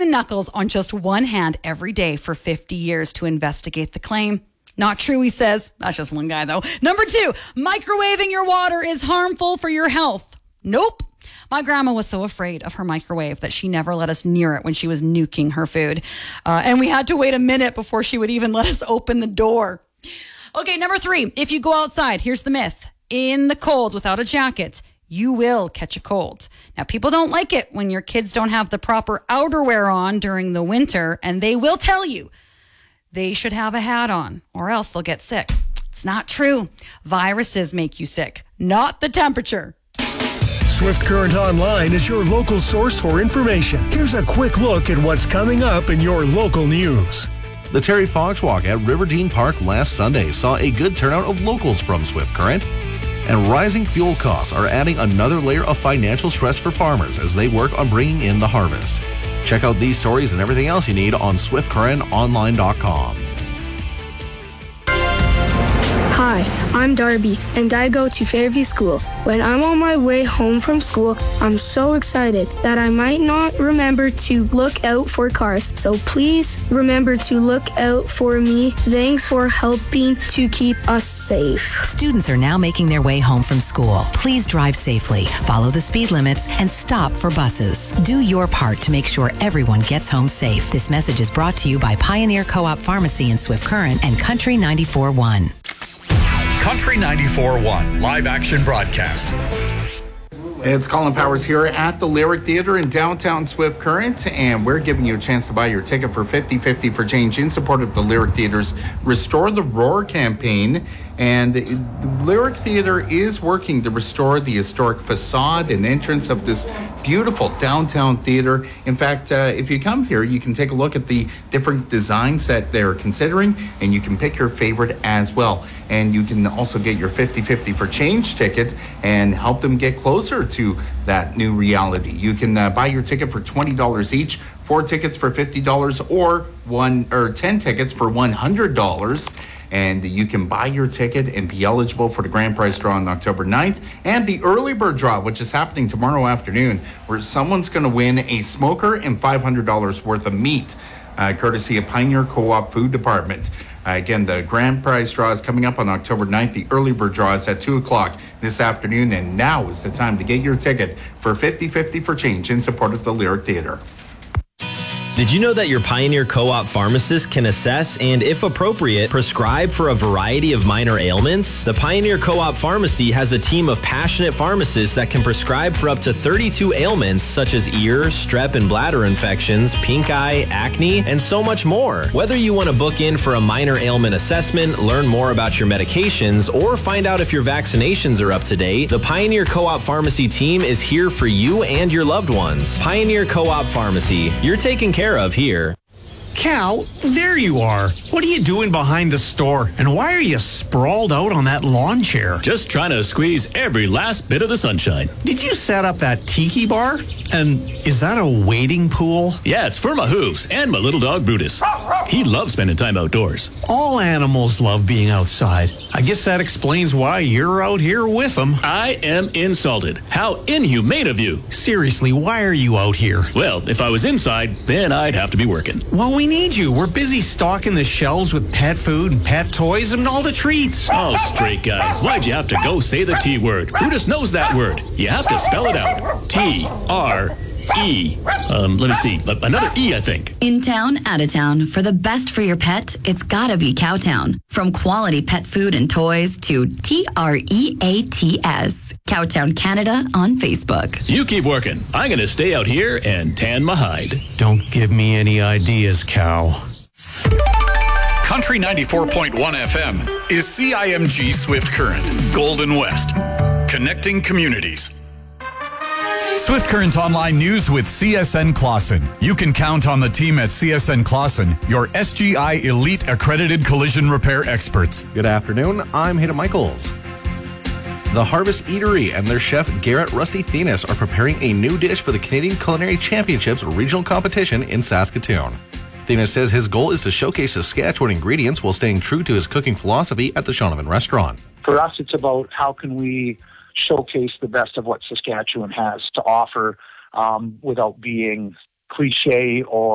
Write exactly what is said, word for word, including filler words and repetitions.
the knuckles on just one hand every day for fifty years to investigate the claim. Not true, he says. That's just one guy, though. Number two, microwaving your water is harmful for your health. Nope. My grandma was so afraid of her microwave that she never let us near it when she was nuking her food. Uh, and we had to wait a minute before she would even let us open the door. Okay, number three, if you go outside, here's the myth. In the cold without a jacket, you will catch a cold. Now, people don't like it when your kids don't have the proper outerwear on during the winter, and they will tell you they should have a hat on or else they'll get sick. It's not true. Viruses make you sick, not the temperature. Swift Current Online is your local source for information. Here's a quick look at what's coming up in your local news. The Terry Fox Walk at Riverdene Park last Sunday saw a good turnout of locals from Swift Current. And rising fuel costs are adding another layer of financial stress for farmers as they work on bringing in the harvest. Check out these stories and everything else you need on swift current online dot com. Hi, I'm Darby, and I go to Fairview School. When I'm on my way home from school, I'm so excited that I might not remember to look out for cars. So please remember to look out for me. Thanks for helping to keep us safe. Students are now making their way home from school. Please drive safely, follow the speed limits, and stop for buses. Do your part to make sure everyone gets home safe. This message is brought to you by Pioneer Co-op Pharmacy in Swift Current and Country ninety-four point one. Country ninety-four point one live action broadcast. It's Colin Powers here at the Lyric Theatre in downtown Swift Current, and we're giving you a chance to buy your ticket for fifty fifty for change in support of the Lyric Theatre's Restore the Roar campaign. And the Lyric Theatre is working to restore the historic facade and entrance of this beautiful downtown theatre. In fact, uh, if you come here, you can take a look at the different designs that they're considering, and you can pick your favorite as well. And you can also get your fifty fifty for change ticket and help them get closer to that new reality. You can uh, buy your ticket for twenty dollars each, four tickets for fifty dollars, or one or ten tickets for one hundred dollars. And you can buy your ticket and be eligible for the grand prize draw on October ninth and the early bird draw, which is happening tomorrow afternoon, where someone's going to win a smoker and five hundred dollars worth of meat, uh, courtesy of Pioneer Co-op Food Department. Uh, again, the grand prize draw is coming up on October ninth. The early bird draw is at two o'clock this afternoon, and now is the time to get your ticket for fifty fifty for change in support of the Lyric Theatre. Did you know that your Pioneer Co-op pharmacist can assess and, if appropriate, prescribe for a variety of minor ailments? The Pioneer Co-op Pharmacy has a team of passionate pharmacists that can prescribe for up to thirty-two ailments such as ear, strep and bladder infections, pink eye, acne, and so much more. Whether you want to book in for a minor ailment assessment, learn more about your medications, or find out if your vaccinations are up to date, the Pioneer Co-op Pharmacy team is here for you and your loved ones. Pioneer Co-op Pharmacy, you're taking care of here. Cal, there you are. What are you doing behind the store? And why are you sprawled out on that lawn chair? Just trying to squeeze every last bit of the sunshine. Did you set up that tiki bar? And is that a wading pool? Yeah, it's for my hooves and my little dog Brutus. He loves spending time outdoors. All animals love being outside. I guess that explains why you're out here with them. I am insulted. How inhumane of you. Seriously, why are you out here? Well, if I was inside, then I'd have to be working. Well, we need you. We're busy stocking the shelves with pet food and pet toys and all the treats. Oh, straight guy. Why'd you have to go say the T word? Brutus knows that word. You have to spell it out. T R E. Um, let me see. Another E, I think. In town, out of town. For the best for your pet, it's gotta be Cowtown. From quality pet food and toys to T R E A T S. Cowtown Canada on Facebook. You keep working. I'm gonna stay out here and tan my hide. Don't give me any ideas, Cow. Country ninety-four point one F M is C I M G Swift Current, Golden West. Connecting communities. Swift Current Online News with C S N Clausen. You can count on the team at C S N Clausen, your S G I Elite Accredited Collision Repair experts. Good afternoon, I'm Hayden Michaels. The Harvest Eatery and their chef Garrett Rusty Thenis are preparing a new dish for the Canadian Culinary Championships regional competition in Saskatoon. Thenis says his goal is to showcase Saskatchewan ingredients while staying true to his cooking philosophy at the Shaunavon restaurant. For us, it's about how can we showcase the best of what Saskatchewan has to offer um, without being cliche or